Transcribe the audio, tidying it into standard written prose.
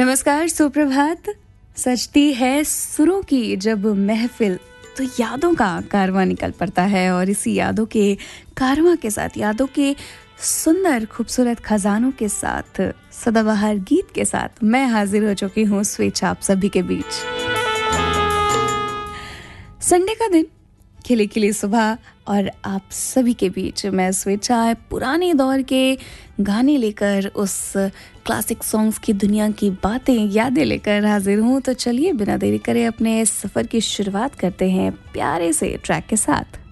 नमस्कार, सुप्रभात। सजती है सुरों की जब महफिल, तो यादों का कारवां निकल पड़ता है और इसी यादों के कारवां के साथ, यादों के सुंदर खूबसूरत खजानों के साथ, सदाबहार गीत के साथ मैं हाजिर हो चुकी हूँ स्वेच्छा आप सभी के बीच। संडे का दिन, खिली खिली सुबह और आप सभी के बीच मैं स्वेच्छा पुराने दौर के गाने लेकर, उस क्लासिक सॉन्ग्स की दुनिया की बातें, यादें लेकर हाजिर हूँ। तो चलिए बिना देरी करे अपने सफ़र की शुरुआत करते हैं प्यारे से ट्रैक के साथ।